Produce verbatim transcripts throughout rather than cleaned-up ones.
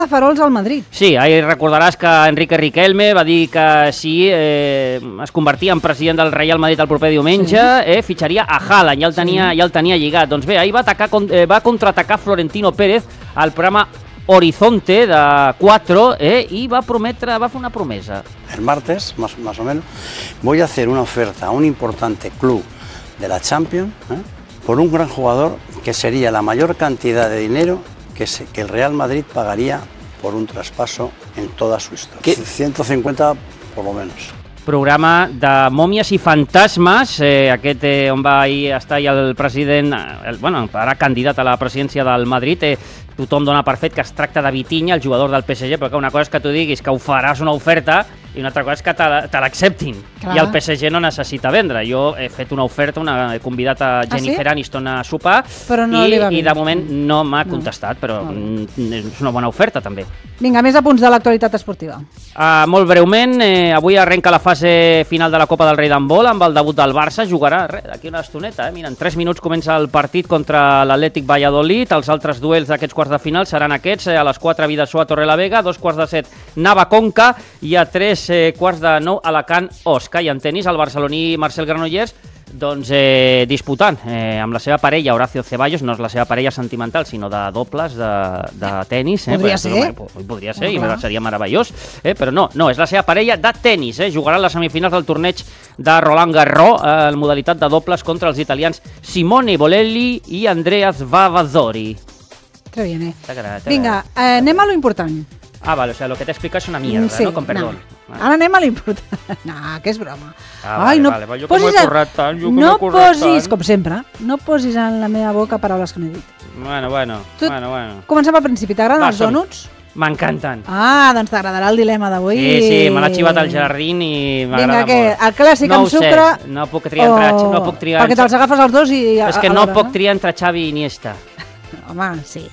farols al Madrid. Sí, ahir recordaràs que Enrique Riquelme va dir que si eh, es convertia en president del Real Madrid el proper diumenge, sí. eh, fitxaria a Haaland, ja el tenia, sí. ja el tenia lligat. Doncs bé, ahir va, atacar, eh, va contraatacar Florentino Pérez al programa Horizonte de cuatro eh, y va a prometre, va a hacer una promesa. El martes, más, más o menos, voy a hacer una oferta a un importante club de la Champions ¿eh? por un gran jugador que sería la mayor cantidad de dinero que, se, que el Real Madrid pagaría por un traspaso en toda su historia. ¿Qué? ciento cincuenta por lo menos. Programa de mòmies i fantasmes, eh, aquest eh, on va ahir estar el president, el, bueno, ara candidat a la presidència del Madrid, eh, tothom dona per fet que es tracta de Vitinha, el jugador del P S G, però que una cosa és que tu diguis que ho faràs una oferta i una altra cosa és que te l'acceptin. I el P S G no necessita vendre. Jo he fet una oferta, una, he convidat a Jennifer ah, sí? Aniston a sopar no i, i de moment no m'ha no. contestat, però no. és una bona oferta també. Vinga, més apunts de l'actualitat esportiva. Uh, molt breument, eh, avui arrenca la fase final de la Copa del Rei d'handbol amb el debut del Barça, jugarà d'aquí una estoneta, eh? Mira, en tres minuts comença el partit contra l'Atlètic Valladolid, els altres duels d'aquests quarts de final seran aquests, eh, a les quatre Bidasoa Torrelavega, a dos quarts de set Nava Conca i a tres eh, quarts de nou Alacant Osca. I en tenis el barceloní Marcel Granollers doncs eh, disputant eh, amb la seva parella Horacio Ceballos, no és la seva parella sentimental sinó de dobles de, de tenis eh, podria ser, no, podria ser no, i seria meravellós, eh, però no, no, és la seva parella de tenis, eh, jugaran les semifinals del torneig de Roland Garros eh, en modalitat de dobles contra els italians Simone Bolelli i Andrea Svavazori. Très bien, eh? Vinga, eh, anem a lo important. Ah, vale, o sea, lo que te explico es una mierda, sí, ¿no? Con perdón. No. Ara anem a l'important. No, que és broma. Ah, Ai, vale, no vale. Jo que m'he currat tant, jo que no m'he currat posis, tant. com sempre, no posis en la meva boca paraules que no he dit. Bueno, bueno, tu, bueno, bueno. Comencem al principi. T'agraden els dònuts? M'encanten. Ah, doncs t'agradarà el dilema d'avui. Sí, sí, me l'ha xivat al jardín i m'agrada molt. Vinga, què? El clàssic no amb sucre... Sé. No puc triar entre... O... No puc triar perquè te'ls agafes els dos i... És que no puc triar entre Xavi i Iniesta. Home, sí...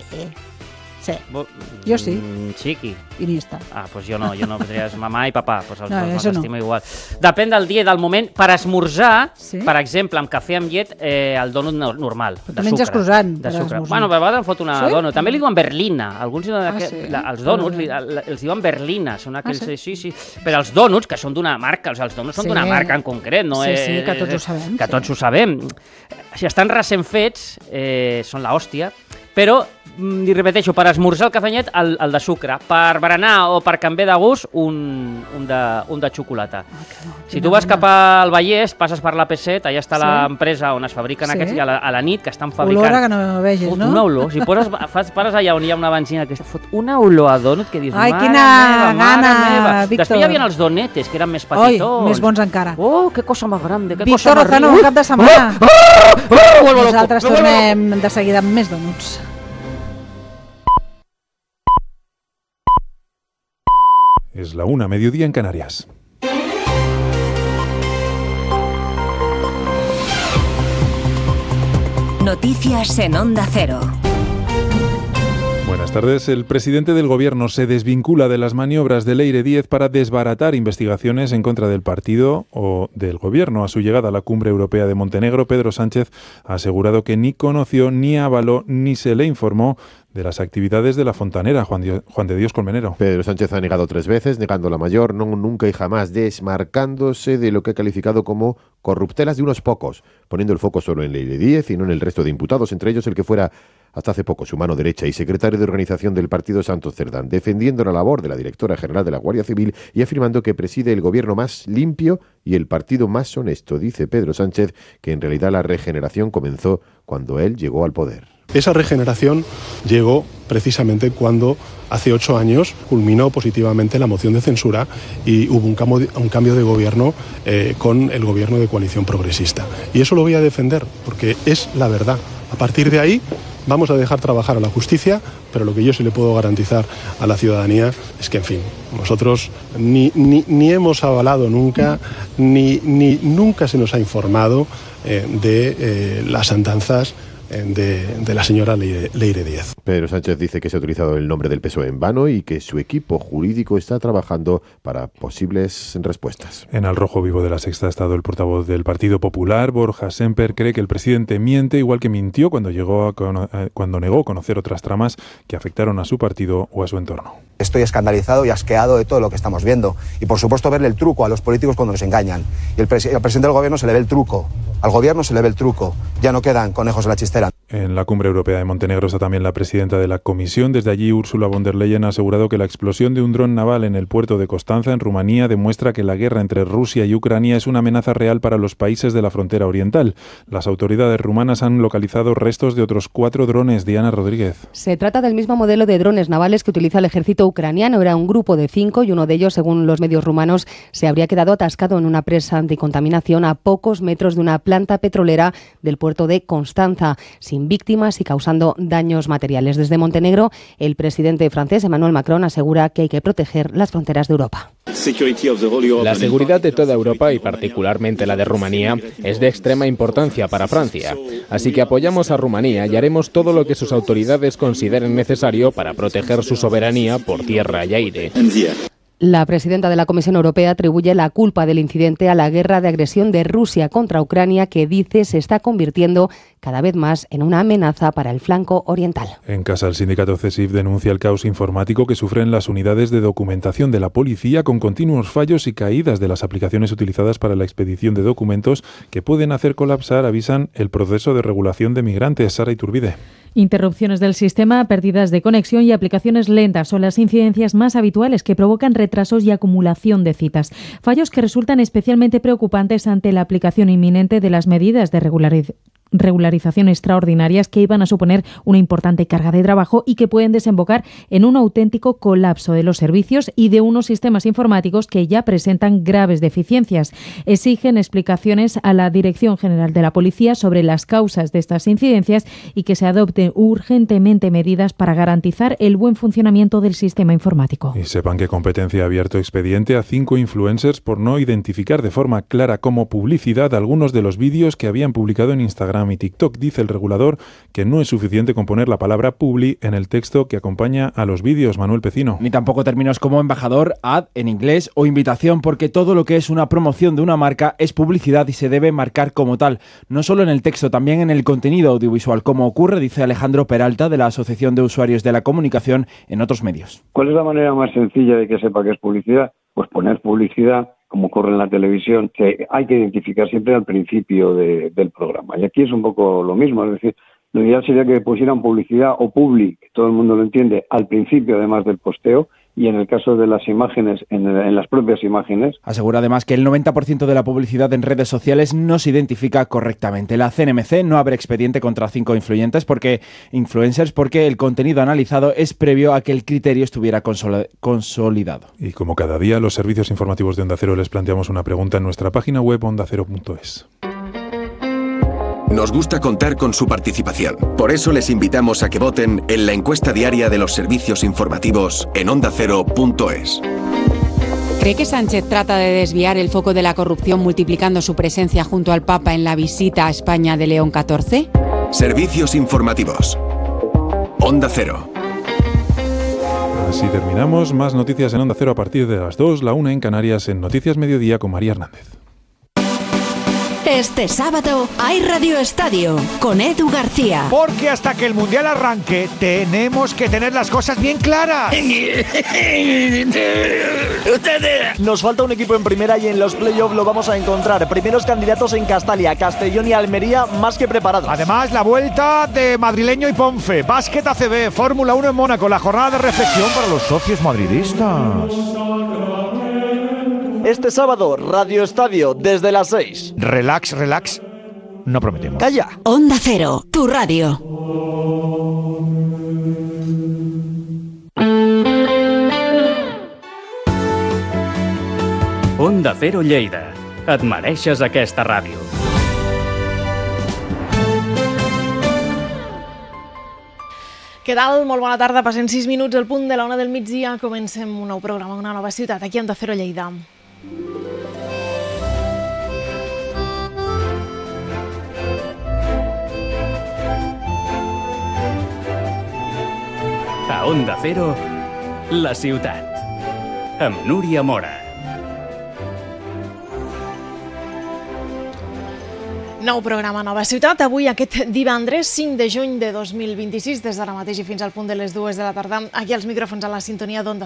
Sí. Bo... Jo sí. Mm, Chiqui. Iniesta. Ah, doncs pues jo no, jo no podria... Mamà i papà, doncs els no, dos m'estimo no. igual. Depèn del dia i del moment. Per esmorzar, sí? per exemple, amb cafè amb llet, eh, el dònut normal, però de menges sucre. croissant de per sucre. esmorzar. Bueno, a vegades em fot una sí? dònut. També li diuen berlina. Alguns diuen ah, que, sí? la, els dònuts li, la, els diuen berlina. Són aquells, ah, sí? sí, sí. Però els dònuts, que són d'una marca, els, els dònuts són sí. d'una marca en concret, no sí, és... Sí, que tots ho sabem. Que sí. tots ho sabem. Si estan recent fets, eh, són l'hòstia, però li repeteixo, per esmorzar el cafenyet, el, el de sucre. Per berenar o per canviar de gust, un, un, de, un de xocolata. Ah, no, si tu vas cap al Vallès, passes per l'A P set, allà està sí? l'empresa on es fabriquen sí? aquests, i a la, a la nit que estan fabricant... Olora que no vegis, fot no? Una olor. Si poses, fas, pares allà on hi ha una benzina que fot una olor a dònut que dius, ai, mare quina meva, mare gana, meva. Víctor. Després hi havia els donetes, que eren més petitons. Oi, més bons encara. Oh, que cosa més grande, que Víctor cosa més Lozano, rica. cap de setmana. Oh, oh, oh, oh, Nosaltres tornem de seguida amb més dònuts. Es la una, mediodía en Canarias. Noticias en Onda Cero. Buenas tardes. El presidente del Gobierno se desvincula de las maniobras de Leire Díez para desbaratar investigaciones en contra del partido o del Gobierno. A su llegada a la Cumbre Europea de Montenegro, Pedro Sánchez ha asegurado que ni conoció, ni avaló, ni se le informó de las actividades de la fontanera. Juan, Dios, Juan de Dios Colmenero. Pedro Sánchez ha negado tres veces, negando la mayor, no, nunca y jamás, desmarcándose de lo que ha calificado como corruptelas de unos pocos, poniendo el foco solo en Leire Díez y no en el resto de imputados, entre ellos el que fuera hasta hace poco su mano derecha y secretario de organización del partido Santos Cerdán, defendiendo la labor de la directora general de la Guardia Civil y afirmando que preside el gobierno más limpio y el partido más honesto. Dice Pedro Sánchez que en realidad la regeneración comenzó cuando él llegó al poder. Esa regeneración llegó precisamente cuando hace ocho años culminó positivamente la moción de censura y hubo un cambio de, un cambio de gobierno eh, con el gobierno de coalición progresista. Y eso lo voy a defender porque es la verdad. A partir de ahí vamos a dejar trabajar a la justicia, pero lo que yo sí le puedo garantizar a la ciudadanía es que, en fin, nosotros ni, ni, ni hemos avalado nunca, ni, ni nunca se nos ha informado eh, de eh, las andanzas de, de la señora Leire, Leire Díez. Pedro Sánchez dice que se ha utilizado el nombre del P S O E en vano y que su equipo jurídico está trabajando para posibles respuestas. En Al Rojo Vivo de La Sexta ha estado el portavoz del Partido Popular, Borja Semper. Cree que el presidente miente igual que mintió cuando, llegó a cono- cuando negó conocer otras tramas que afectaron a su partido o a su entorno. Estoy escandalizado y asqueado de todo lo que estamos viendo. Y por supuesto verle el truco a los políticos cuando nos engañan. Y el, pres- al presidente del gobierno se le ve el truco. Al gobierno se le ve el truco. Ya no quedan conejos en la chistera. En la Cumbre Europea de Montenegro está también la presidenta de la Comisión. Desde allí, Ursula von der Leyen ha asegurado que la explosión de un dron naval en el puerto de Constanza, en Rumanía, demuestra que la guerra entre Rusia y Ucrania es una amenaza real para los países de la frontera oriental. Las autoridades rumanas han localizado restos de otros cuatro drones. Diana Rodríguez. Se trata del mismo modelo de drones navales que utiliza el ejército ucraniano. Era un grupo de cinco y uno de ellos, según los medios rumanos, se habría quedado atascado en una presa anticontaminación a pocos metros de una planta petrolera del puerto de Constanza, sin víctimas y causando daños materiales. Desde Montenegro, el presidente francés Emmanuel Macron asegura que hay que proteger las fronteras de Europa. La seguridad de toda Europa y particularmente la de Rumanía es de extrema importancia para Francia. Así que apoyamos a Rumanía y haremos todo lo que sus autoridades consideren necesario para proteger su soberanía por tierra y aire. La presidenta de la Comisión Europea atribuye la culpa del incidente a la guerra de agresión de Rusia contra Ucrania, que dice se está convirtiendo cada vez más en una amenaza para el flanco oriental. En casa, el sindicato CESIF denuncia el caos informático que sufren las unidades de documentación de la policía, con continuos fallos y caídas de las aplicaciones utilizadas para la expedición de documentos que pueden hacer colapsar, avisan, el proceso de regulación de migrantes. Sara Iturbide. Interrupciones del sistema, pérdidas de conexión y aplicaciones lentas son las incidencias más habituales que provocan retrasos y acumulación de citas. Fallos que resultan especialmente preocupantes ante la aplicación inminente de las medidas de regularización. regularización extraordinarias que iban a suponer una importante carga de trabajo y que pueden desembocar en un auténtico colapso de los servicios y de unos sistemas informáticos que ya presentan graves deficiencias. Exigen explicaciones a la Dirección General de la Policía sobre las causas de estas incidencias y que se adopten urgentemente medidas para garantizar el buen funcionamiento del sistema informático. Y sepan que Competencia ha abierto expediente a cinco influencers por no identificar de forma clara como publicidad algunos de los vídeos que habían publicado en Instagram y TikTok. Dice el regulador que no es suficiente con poner la palabra publi en el texto que acompaña a los vídeos. Manuel Pecino. Ni tampoco términos como embajador, ad en inglés o invitación, porque todo lo que es una promoción de una marca es publicidad y se debe marcar como tal, no solo en el texto, también en el contenido audiovisual, como ocurre, dice Alejandro Peralta, de la Asociación de Usuarios de la Comunicación, en otros medios. ¿Cuál es la manera más sencilla de que sepa que es publicidad? Pues poner publicidad, como ocurre en la televisión, que hay que identificar siempre al principio de, del programa. Y aquí es un poco lo mismo, es decir, lo ideal sería que pusieran publicidad o public, que todo el mundo lo entiende, al principio además del posteo, y en el caso de las imágenes, en, en las propias imágenes. Asegura además que el noventa por ciento de la publicidad en redes sociales no se identifica correctamente. La C N M C no abre expediente contra cinco influyentes porque influencers porque el contenido analizado es previo a que el criterio estuviera consol- consolidado. Y como cada día, los servicios informativos de Onda Cero les planteamos una pregunta en nuestra página web onda cero punto es. Nos gusta contar con su participación. Por eso les invitamos a que voten en la encuesta diaria de los servicios informativos en onda cero punto es. ¿Cree que Sánchez trata de desviar el foco de la corrupción multiplicando su presencia junto al Papa en la visita a España de León catorce? Servicios informativos. Onda Cero. Así terminamos. Más noticias en Onda Cero a partir de las dos, la una en Canarias, en Noticias Mediodía con María Hernández. Este sábado hay Radio Estadio con Edu García. Porque hasta que el Mundial arranque tenemos que tener las cosas bien claras. Nos falta un equipo en primera y en los playoffs lo vamos a encontrar. Primeros candidatos en Castalia, Castellón y Almería más que preparados. Además, la vuelta de Madrileño y Ponfe, Básquet A C B, Fórmula uno en Mónaco, la jornada de reflexión para los socios madridistas. Este sábado, Radio Estadio, desde las seis. Relax, relax, no prometemos. ¡Calla! Onda Cero, tu radio. Onda Cero Lleida. Et mereixes aquesta ràdio. Què tal? Molt bona tarda. Passen sis minuts al punt de la una del migdia. Comencem un nou programa, una nova ciutat, aquí a Onda Cero Lleida. A Onda Cero, la ciutat. Amb Núria Mora. Nou programa Nova Ciutat, avui aquest divendres cinc de juny de dos mil vint-i-sis, des d'ara mateix i fins al punt de les dues de la tarda, aquí als micròfons a la sintonia d'Onda